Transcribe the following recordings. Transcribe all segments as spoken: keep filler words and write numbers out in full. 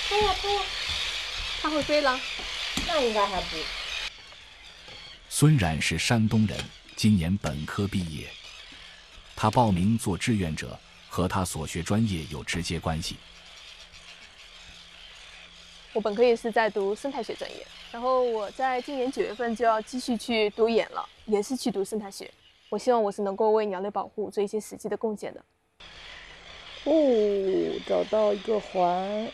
拍呀拍呀， 它会飞了？ 那应该还不。 孙冉是山东人，今年本科毕业。他报名做志愿者，和他所学专业有直接关系。 我本科也是在读生态学专业，然后我在今年九月份就要继续去读研了，也是去读生态学。我希望我是能够为鸟类保护做一些实际的贡献的。 哦，找到一个环。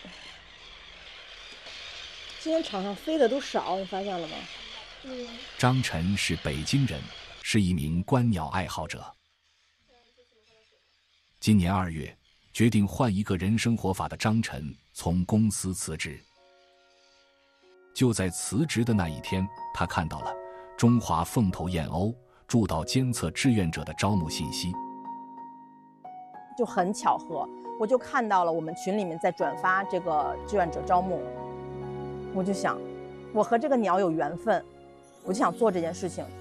今天场上飞的都少，你发现了吗？ 嗯。张晨是北京人，是一名观鸟爱好者。今年二月，决定换一个人生活法的张晨从公司辞职。就在辞职的那一天，他看到了中华凤头燕鸥驻岛监测志愿者的招募信息。 就很巧合，我就看到了我们群里面在转发这个志愿者招募，我就想，我和这个鸟有缘分，我就想做这件事情。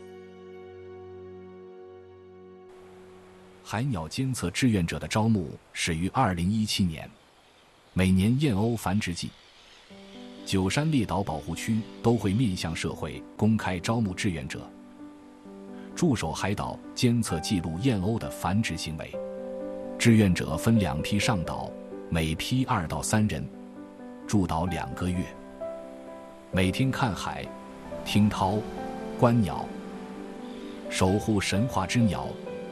海鸟监测志愿者的招募始于二零一七年，每年燕鸥繁殖季，九山列岛保护区都会面向社会公开招募志愿者，驻守海岛监测记录燕鸥的繁殖行为。志愿者分两批上岛，每批二到三人，驻岛两个月，每天看海、听涛、观鸟，守护神话之鸟。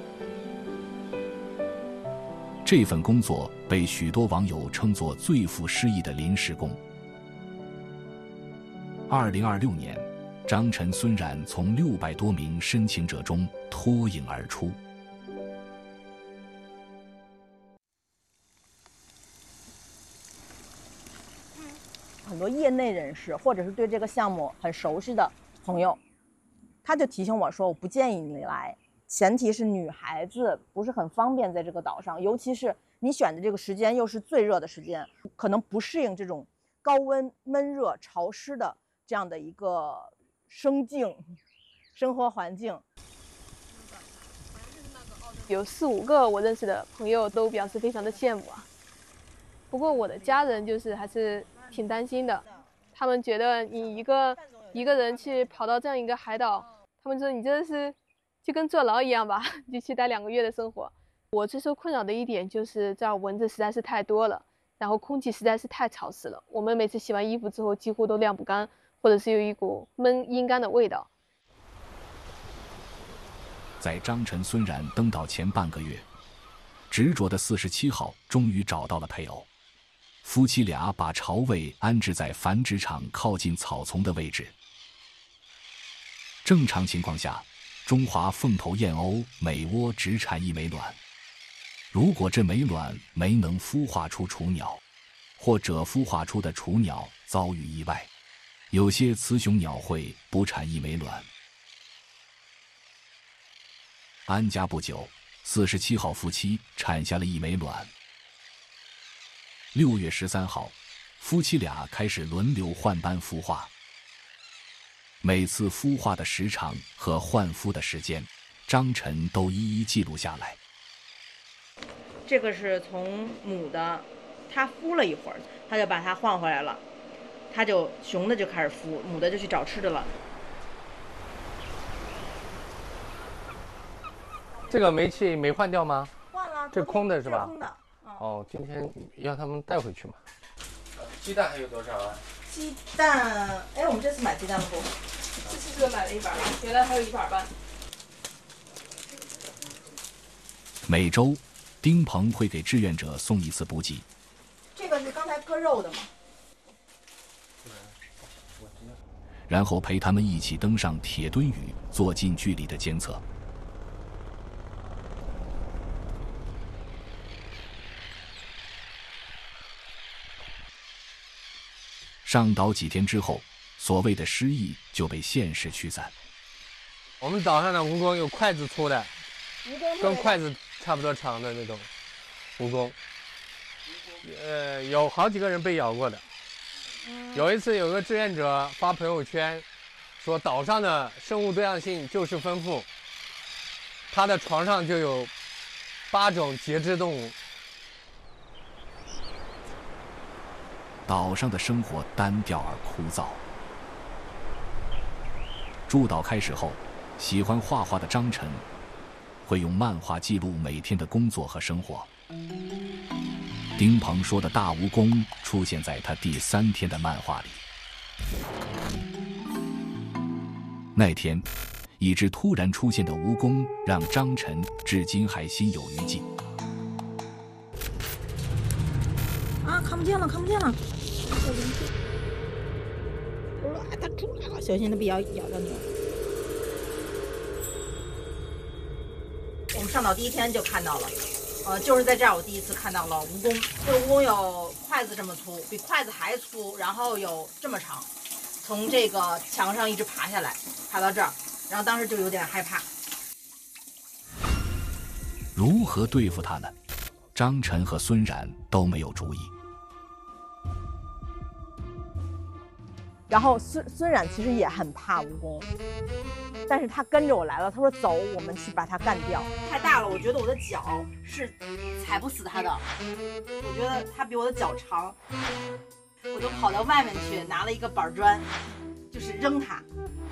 这份工作被许多网友称作最富诗意的临时工。二零二六年，张晨、孙冉从六百多名申请者中脱颖而出。 很多业内人士或者是对这个项目很熟悉的朋友，他就提醒我说，我不建议你来，前提是女孩子不是很方便在这个岛上，尤其是你选的这个时间又是最热的时间，可能不适应这种高温、闷热、潮湿的这样的一个生境、生活环境。 有四五个我认识的朋友都表示非常的羡慕啊。不过我的家人就是还是挺担心的，他们觉得你一个一个人去跑到这样一个海岛，他们说你这是就跟坐牢一样吧，就去待两个月的生活。我最受困扰的一点就是这儿蚊子实在是太多了，然后空气实在是太潮湿了。我们每次洗完衣服之后几乎都晾不干，或者是有一股闷阴干的味道。 在张晨、孙冉登岛前半个月，执着的四十七号终于找到了配偶。夫妻俩把巢位安置在繁殖场靠近草丛的位置。正常情况下，中华凤头燕鸥每窝只产一枚卵。如果这枚卵没能孵化出雏鸟，或者孵化出的雏鸟遭遇意外，有些雌雄鸟会不产一枚卵。安家不久，四十七号夫妻产下了一枚卵。六月十三号，夫妻俩开始轮流换班孵化。每次孵化的时长和换孵的时间，张晨都一一记录下来。 这个是从母的，它孵了一会儿，他就把它换回来了，它就雄的就开始孵，母的就去找吃的了。 这个煤气没换掉吗？ 换了， 这空的是吧？ 空的。 哦，今天要他们带回去嘛。鸡蛋还有多少啊？ 鸡蛋，哎，我们这次买鸡蛋了不？ 这次是买了一板吧，原来还有一板半。 每周，丁鹏会给志愿者送一次补给。 这个是刚才割肉的吗？ 然后陪他们一起登上铁墩屿做近距离的监测。上岛几天之后，所谓的诗意就被现实驱散。 我们岛上的蜈蚣有筷子粗的，跟筷子差不多长的那种蜈蚣，呃，有好几个人被咬过的。有一次有个志愿者发朋友圈，说岛上的生物多样性就是丰富，他的床上就有八种节肢动物。 岛上的生活单调而枯燥。驻岛开始后，喜欢画画的张晨会用漫画记录每天的工作和生活。丁鹏说的大蜈蚣出现在他第三天的漫画里。那天，一只突然出现的蜈蚣让张晨至今还心有余悸。 啊，看不见了，看不见了！哇，它出来了，小心它不要咬到你。我们上岛第一天就看到了，呃，就是在这儿我第一次看到了蜈蚣。这个蜈蚣有筷子这么粗，比筷子还粗，然后有这么长，从这个墙上一直爬下来，爬到这儿，然后当时就有点害怕。 如何对付它呢？张晨和孙冉都没有主意。 然后孙孙冉其实也很怕蜈蚣，但是他跟着我来了。他说：“走，我们去把它干掉。”太大了，我觉得我的脚是踩不死它的。我觉得它比我的脚长，我就跑到外面去拿了一个板砖，就是扔它。